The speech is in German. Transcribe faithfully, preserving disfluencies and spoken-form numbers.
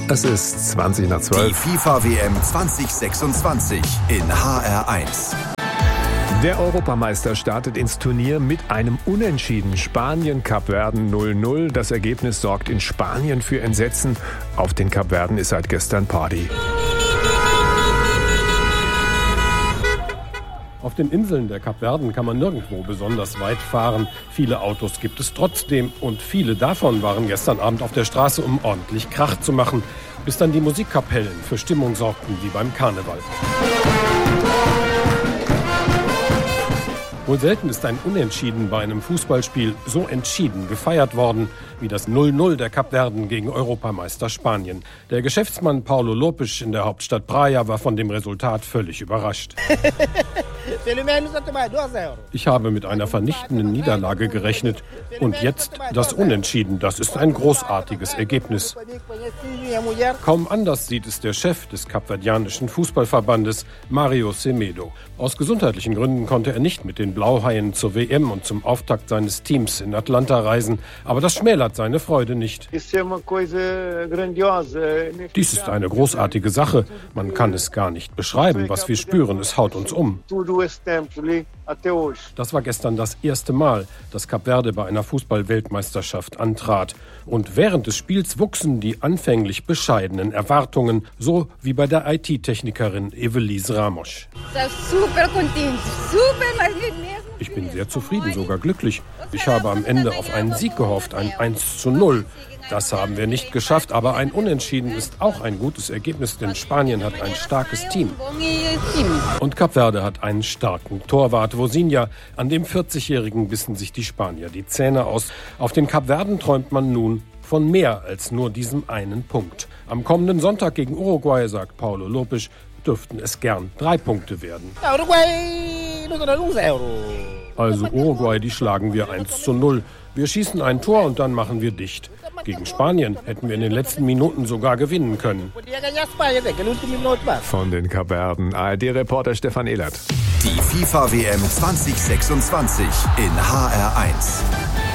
Es ist zwanzig nach zwölf. Die FIFA-W M zwanzig sechsundzwanzig in H R eins. Der Europameister startet ins Turnier mit einem Unentschieden. Spanien-Kapverden null null. Das Ergebnis sorgt in Spanien für Entsetzen. Auf den Kapverden ist seit gestern Party. Auf den Inseln der Kapverden kann man nirgendwo besonders weit fahren. Viele Autos gibt es trotzdem und viele davon waren gestern Abend auf der Straße, um ordentlich Krach zu machen, bis dann die Musikkapellen für Stimmung sorgten wie beim Karneval. Wohl selten ist ein Unentschieden bei einem Fußballspiel so entschieden gefeiert worden wie das null null der Kapverden gegen Europameister Spanien. Der Geschäftsmann Paulo Lopes in der Hauptstadt Praia war von dem Resultat völlig überrascht. Ich habe mit einer vernichtenden Niederlage gerechnet und jetzt das Unentschieden. Das ist ein großartiges Ergebnis. Kaum anders sieht es der Chef des kapverdianischen Fußballverbandes, Mario Semedo. Aus gesundheitlichen Gründen konnte er nicht mit den Blauhaien zur W M und zum Auftakt seines Teams in Atlanta reisen. Aber das schmälert seine Freude nicht. Dies ist eine großartige Sache. Man kann es gar nicht beschreiben, was wir spüren. Es haut uns um. Das war gestern das erste Mal, dass Kap Verde bei einer Fußball-Weltmeisterschaft antrat. Und während des Spiels wuchsen die anfänglich bescheidenen Erwartungen, so wie bei der I T-Technikerin Evelise Ramos. Ich bin sehr zufrieden, sogar glücklich. Ich habe am Ende auf einen Sieg gehofft, ein eins zu null. Das haben wir nicht geschafft, aber ein Unentschieden ist auch ein gutes Ergebnis, denn Spanien hat ein starkes Team. Und Kap Verde hat einen starken Torwart, Vozinha. An dem vierzigjährigen bissen sich die Spanier die Zähne aus. Auf den Kapverden träumt man nun von mehr als nur diesem einen Punkt. Am kommenden Sonntag gegen Uruguay, sagt Paulo Lopes, dürften es gern drei Punkte werden. Also Uruguay, die schlagen wir eins zu null. Wir schießen ein Tor und dann machen wir dicht. Gegen Spanien hätten wir in den letzten Minuten sogar gewinnen können. Von den Kapverden, A R D-Reporter Stefan Ehlert. Die FIFA-W M zwanzig sechsundzwanzig in H R eins.